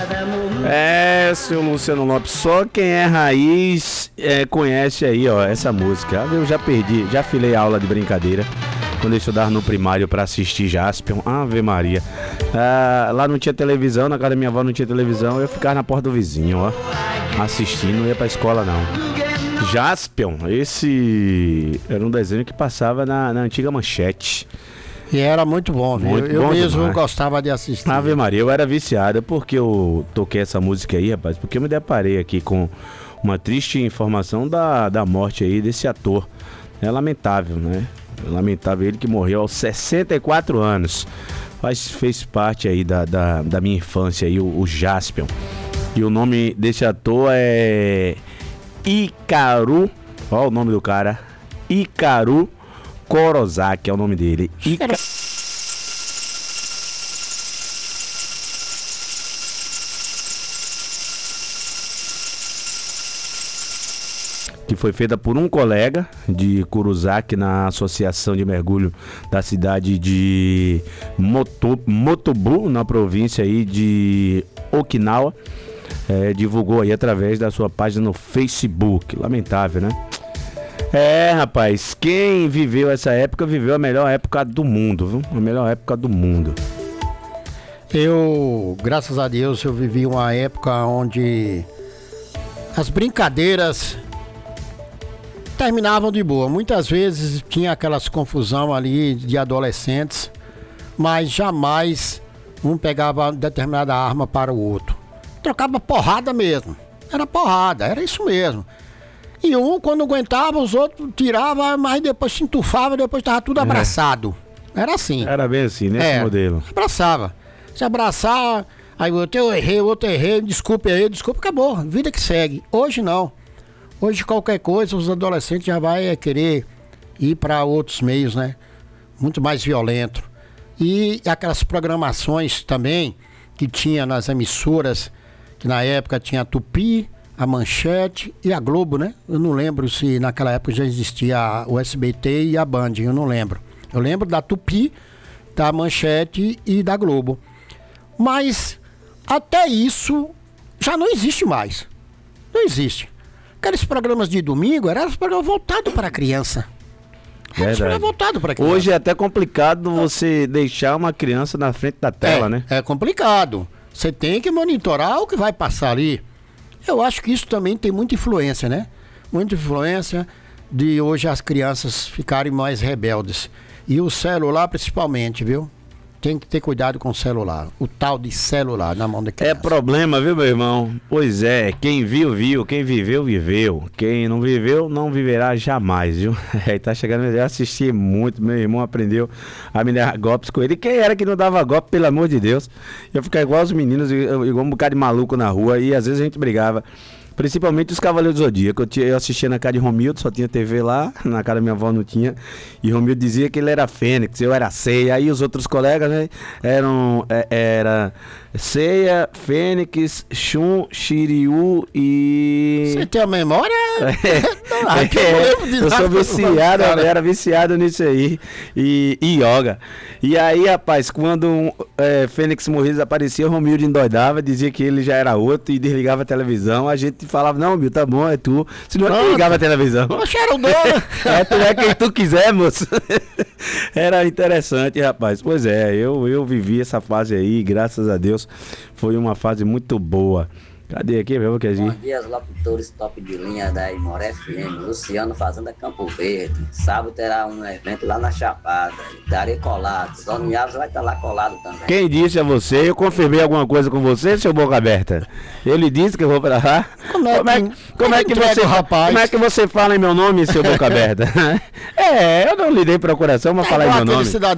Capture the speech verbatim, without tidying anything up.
É, seu Luciano Lopes, só quem é raiz é, conhece aí, ó, essa música. Eu já perdi, já filei aula de brincadeira quando eu estudava no primário pra assistir Jaspion. Ave Maria. Ah, lá não tinha televisão, na casa da minha avó não tinha televisão, eu ficava na porta do vizinho, ó, assistindo, não ia pra escola não. Jaspion, esse era um desenho que passava na, na antiga Manchete. E era muito bom, viu? Muito eu bom mesmo demais. Gostava de assistir. Ave Maria, eu era viciado. Porque eu toquei essa música aí, rapaz? Porque eu me deparei aqui com uma triste informação da, da morte aí desse ator. É lamentável, né? É lamentável, ele que morreu aos sessenta e quatro anos. Mas fez parte aí da, da, da minha infância aí, o, o Jaspion. E o nome desse ator é Hikaru. Olha o nome do cara. Hikaru Kurosaki é o nome dele. Ica... Que foi feita por um colega de Kurosaki na Associação de Mergulho da cidade de Moto, Motobu, na província aí de Okinawa. É, divulgou aí através da sua página no Facebook. Lamentável, né? É, rapaz, quem viveu essa época, viveu a melhor época do mundo, viu? A melhor época do mundo. Eu, graças a Deus, eu vivi uma época onde as brincadeiras terminavam de boa. Muitas vezes tinha aquelas confusão ali de adolescentes, mas jamais um pegava determinada arma para o outro. Trocava porrada mesmo. Era porrada, era isso mesmo. E um, quando aguentava, os outros tiravam, mas depois se entufava, depois estava tudo abraçado. Era assim. Era bem assim, nesse é, modelo. Abraçava. Se abraçava, aí o outro, eu errei, o outro errei, desculpe aí, desculpe, acabou. Vida que segue. Hoje não. Hoje qualquer coisa, os adolescentes já vão é, querer ir para outros meios, né? Muito mais violento. E aquelas programações também que tinha nas emissoras, que na época tinha a Tupi, a Manchete e a Globo, né? Eu não lembro se naquela época já existia o S B T e a Band, eu não lembro. Eu lembro da Tupi, da Manchete e da Globo. Mas até isso já não existe mais. Não existe. Aqueles programas de domingo eram programas voltados para a criança. Verdade. Voltado para criança. Hoje é até complicado você deixar uma criança na frente da tela, é, né? É complicado. Você tem que monitorar o que vai passar ali. Eu acho que isso também tem muita influência, né? Muita influência de hoje as crianças ficarem mais rebeldes. E o celular principalmente, viu? Tem que ter cuidado com o celular. O tal de celular na mão da criança. É problema, viu, meu irmão? Pois é, quem viu, viu. Quem viveu, viveu. Quem não viveu, não viverá jamais, viu? É, tá chegando, eu assisti muito. Meu irmão aprendeu a me dar golpes com ele. E quem era que não dava golpe, pelo amor de Deus? Eu ficava igual os meninos, igual um bocado de maluco na rua. E às vezes a gente brigava. Principalmente os Cavaleiros do Zodíaco. Eu, tinha, eu assistia na casa de Romildo, só tinha T V lá, na casa da minha avó não tinha. E Romildo dizia que ele era Fênix, eu era Seiya. Aí os outros colegas, né, eram é, era Seiya, Fênix, Shun, Shiryu e... Você tem a memória? É, não, é, eu, eu sou viciado, eu era viciado nisso aí. E, e yoga. E aí, rapaz, quando um, é, Fênix morria, desaparecia, Romildo endoidava, dizia que ele já era outro e desligava a televisão. A gente falava, não, meu, tá bom, é tu. Se não desligava a televisão. Oxe, era o dono. É, tu é quem tu quiser, moço. Era interessante, rapaz. Pois é, eu, eu vivi essa fase aí, graças a Deus. Foi uma fase muito boa. Cadê aqui, meu? Que Bom dia, os locutores top de linha da Imoré F M. Luciano Fazenda Campo Verde. Sábado terá um evento lá na Chapada. Darei colado. Dona Alves vai estar lá colado também. Quem disse a você? Eu confirmei alguma coisa com você, seu boca aberta? Ele disse que eu vou pra lá. Como é, como é, que, como é que você, rapaz? Como é que você fala em meu nome, seu boca aberta? É, eu não lhe dei procuração pra é falar em meu nome.